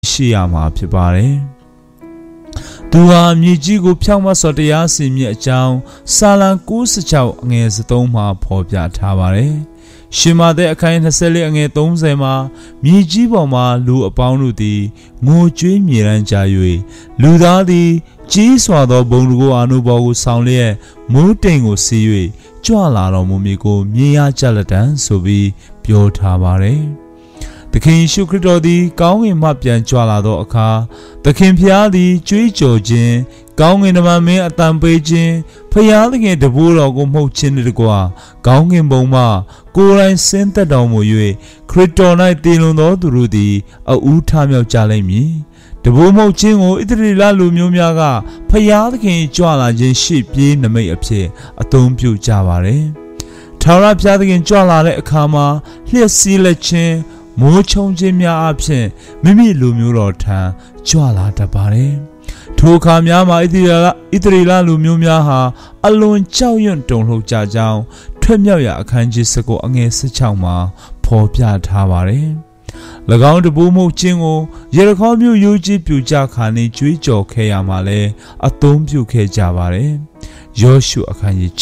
ရှိရမှာဖြစ်ပါတယ်။သူဟာမြေကြီးကိုဖြောင့်မတ်စွာတရားစီရင်အကြောင်းစာလံ96အငယ်73မှာဖော်ပြထားပါတယ်။ရှင်မာသက်အခန်း24အငယ်30မှာမြေကြီးပေါ်မှာလူအပေါင်းတို့သည်ငိုကြွေးမြေရန်ကြ၍လူသားသည်ကြီးစွာသောဘုံတကိုအာနုဘော်ကိုဆောင်လျက်မိုးတိမ်ကိုစီး၍ကြွလာတော်မူမည်ကိုမြင်ရကြလက်တံဆိုပြီးပြောထားပါတယ်။သခင်ယေရှုခရစ်တော်သည်ကောင်းကင်မှပြန်ကြွလာသောအခါသခင်ဖျားသည်ကြွေးကြော်ခြင်းကောင်းကင်တမန်မင်းအတန်ပေးခြင်းဖျားသခင်တပည့်တော်ကိုမှုတ်ခြင်းတကွာကောင်းကင်ဘုံမှကိုယ်တိုင်ဆင်းသက်တော်မူ၍ခရစ်တော်၌တည်လွန်သောသူတို့သည်အဦးထမြောက်ကြလိမ့်မည်တဘိုးမှုတ်ခြင်းကိုဣသရေလလူမျိုးများကဖျားသခင်ကြွလာခြင်းရှိပြေးနမိတ်အဖြစ်အသုံးပြုကြပါတယ်။ထာဝရဘုရားသခင်ကြွလာတဲ့အခါမှာလျှက်စီးလက်ခြင်းမိုးချုံခြင်းများအဖြစ်မိမိလူမျိုးတော်ထံကြွလာတတ်ပါတယ်။ထိုအခါများမှာဣသရေလလူမျိုးများဟာအလွန်ကြောက်ရွံ့တုန်လှုပ်ကြကြောင်းထွက်မြောက်ရာအခန်းကြီး19အငယ်16မှာဖော်ပြထားပါတယ်။၎င်းတပူးမှုတ်ခြင်းကိုယေရခေါမြို့ရိုးကြီးပြူကြခါနေကြွေးကြော်ခဲ့ရမှာလဲအသုံးပြုခဲ့ကြပါတယ်။ယောရှုအခန်းကြီး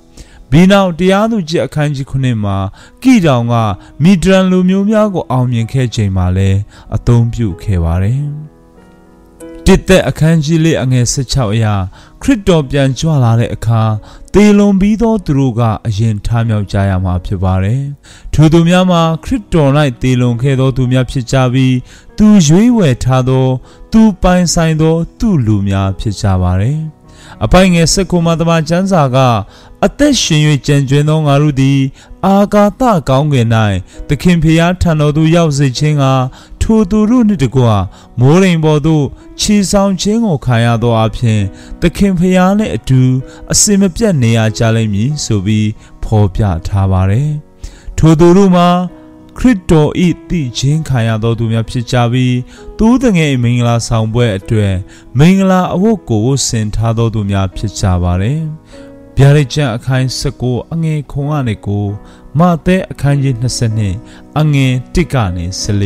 6ပြီးနောက်တရားသူကြီးအခန်းကြီး9မှာကိတောင်ကမိဒရန်လူမျိုးများကိုအောင်မြင်ခဲ့ချိန်မှာလဲအသုံးပြုခဲ့ပါတယ်။တစ်သက်အခန်းကြီး4အငယ်16အရာခရစ်တော်ပြန်ကြွလာတဲ့အခါသေလွန်ပြီးသောသူတို့ကအရင်ထမြောက်ကြရမှာဖြစ်ပါတယ်။ထိုသူများမှာခရစ်တော်၌သေလွန်ခဲ့သောသူများဖြစ်ကြပြီးသူရွေးဝယ်ထားသောသူပိုင်ဆိုင်သောသူလူများဖြစ်ကြပါတယ်။အပိုင်ငယ်19မှာတမန်ကျမ်းစာကအသက်ရှင်၍ကြံကျွင်းသောငါတို့သည်အာကာသကောင်းကင်၌သခင်ဖျားထံတော်သို့ရောက်စေခြင်းကထိုသူတို့နှင့်တကွမိုးရိမ်ပေါ်သို့ခြေဆောင်ခြင်းကိုခံရသောအဖြစ်သခင်ဖျားနှင့်အတူအစင်မပြတ်နေရကြလိမ့်မည်ဆိုပြီးဖော်ပြထားပါတယ်။ထိုသူတို့မှာခရစ်တော်၏သိခြင်းခံရသောသူများဖြစ်ကြပြီးသူတငယ်မင်္ဂလာဆောင်ပွဲအတွက်မင်္ဂလာအဝတ်ကိုဆင်ထားသောသူများဖြစ်ကြပါတယ်။ဗျာဒိတ်ကျမ်းအခန်း19အငယ်9ကနေ9မဿဲအခန်းကြီး22အငယ်1ကနေ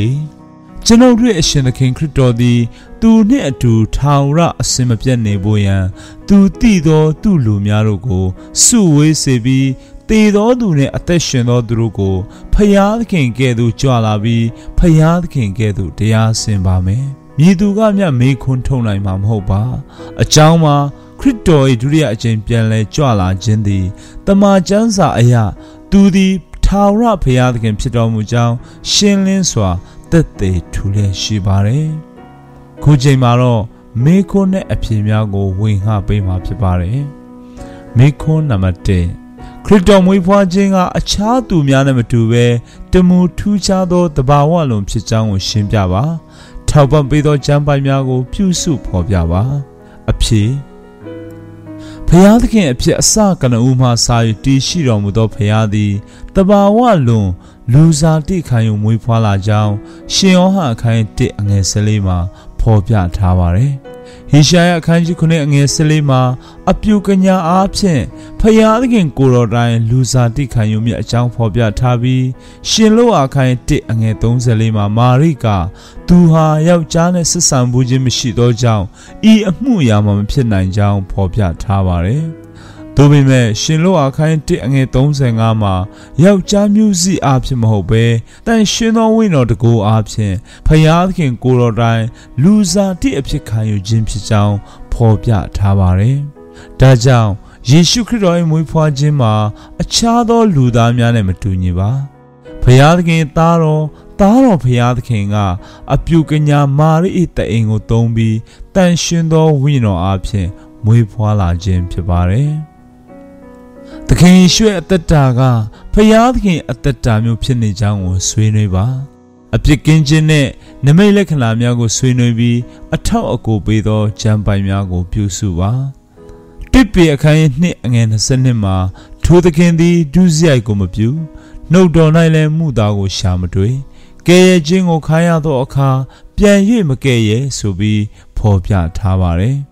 14ကျွန်ုပ်တို့အရှင်သခင်ခရစ်တော်သည်သူနှင့်အတူထာဝရအစင်မပြတ်နေဖို့ရန်သူတည်သောသူလူများတို့ကိုစုဝေးစေပြီးတည်သောသူနှင့်အသက်ရှင်သောသူတို့ကိုဖျားသခင်ကဲ့သို့ကြွလာပြီးဖျားသခင်ကဲ့သို့တရားစင်ပါမယ်။မြည်သူကမျှမေးခွန်းထုတ်နိုင်မှာမဟုတ်ပါ။အကြောင်းမှာခရစ်တော်၏ဒုတိယအကြိမ်ပြန်လည်ကြွလာခြင်းသည်တမန်ကျမ်းစာအရသူသည်ထာဝရဘုရားသခင်ဖြစ်တော်မူကြောင်းရှင်းလင်းစွာသက်သေထူလျက်ရှိပါတယ်။ခုချိန်မှာတော့မေခွန်းနဲ့အဖြေများကိုဝင်ဟပေးမှာဖြစ်ပါတယ်။မေခွန်းနံပါတ်1ခရစ်တော်မွေးဖွားခြင်းကအခြားသူများနဲ့မတူဘဲတမူထူးခြားသောတဘာဝလုံးဖြစ်ကြောင်းကိုရှင်းပြပါ။ထောက်ပံ့ပေးသောကျမ်းပိုင်များကိုပြုစုဖော်ပြပါ။အဖြေဖျားသခင်အဖြစ်အစကနဦးမှစာ၍တည်ရှိတော်မူသောဖျားသည်တဘာဝလွန်လူစားတိခံယူမွေးဖွားလာကြောင်းရှင်ယောဟန်အခန်း1အငယ်14မှာဖော်ပြထားပါတယ်။ဟေရှာယအခန်းကြီး9အငယ်14မှာအပြုကညာအားဖြင့်ဖျားသခင်ကိုယ်တော်တိုင်လူစားတိခံယူမြတ်အကြောင်းဖော်ပြထားပြီးရှင်လောအခန်း1အငယ်34မှာမာရိကသူဟာယောက်ျားနဲ့ဆက်ဆံမှုခြင်းမရှိသောကြောင့်ဤအမှုအရာမှမဖြစ်နိုင်ကြောင်းဖော်ပြထားပါတယ်။သို့ပေမဲ့ရှင်လောအခန်း1အငယ်35မှာယောက်ျားမျိုးစိအားဖြင့်မဟုတ်ဘဲတန်ရှင်သောဝိညာဉ်တော်တကူအားဖြင့်ဖျားသခင်ကိုယ်တော်တိုင်လူစားတိအဖြစ်ခံယူခြင်းဖြစ်ကြောင်းဖော်ပြထားပါတယ်။ဒါကြောင့်ယေရှုခရစ်တော်၏မွေးဖွားခြင်းမှာအခြားသောလူသားများနဲ့မတူညီပါ။ဖျားသခင်သားတော်ဖျားသခင်ကအပြုကညာမာရိ၏တအိမ်ကိုသုံးပြီးတန်ရှင်သောဝိညာဉ်တော်အားဖြင့်မွေးဖွားလာခြင်းဖြစ်ပါတယ်။သခင်ယေရှုအသက်တာကဖျားသခင်အသက်တာမျိုးဖြစ်နေကြောင်းကိုဆွေးနွေးပါအပြစ်ကင်းခြင်းနဲ့နမိတ်လက္ခဏာများကိုဆွေးနွေးပြီးအထောက်အကူပေးသောကျမ်းပိုင်များကိုပြုစုပါတစ်ပေအခန်း1အငယ်22မှာထိုသခင်သည်ဒုစရိုက်ကိုမပြုနှုတ်တော်၌လည်းမှုသားကိုရှာမတွေ့ကဲရဲ့ခြင်းကိုခါရသောအခါပြန်၍မကဲ့ရဲ့ဆိုပြီးဖော်ပြထားပါတယ်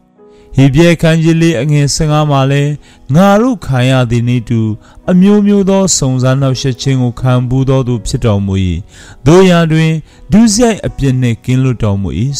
ဟေဘရဲခန်းကြီးလေးအငယ်15မှာလဲငါတို့ခံရသည်နည်းတူအမျိုးမျိုးသောစုံစမ်းနှောက်ယှက်ခြင်းကိုခံဘူးသောသူဖြစ်တော်မူ၏တို့ရာတွင်ဒုစရိုက်အပြစ်နှင့်ကင်းလွတ်တော်မူ၏